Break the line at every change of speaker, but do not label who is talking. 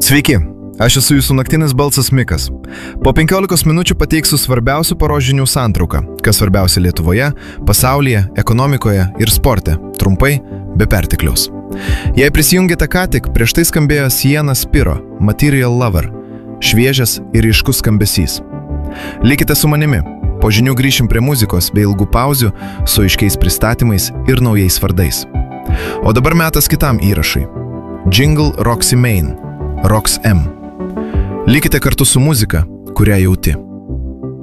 Sveiki, aš esu jūsų naktinis balsas Mikas. Po 15 minučių pateiksiu svarbiausių paros žinių santrauką, kas svarbiausia Lietuvoje, pasaulyje, ekonomikoje ir sporte, trumpai, be pertekliaus. Jei prisijungėte ką tik, prieš tai skambėjo Sienna Spiro, Material Lover, šviežias ir ryškus skambesys. Likite su manimi, po žinių grįšim prie muzikos bei ilgų pauzių su aiškiais pristatymais ir naujais vardais. O dabar metas kitam įrašai. Jingle Roxy Main, Rox M. Likite kartu su muzika, kurią jauti.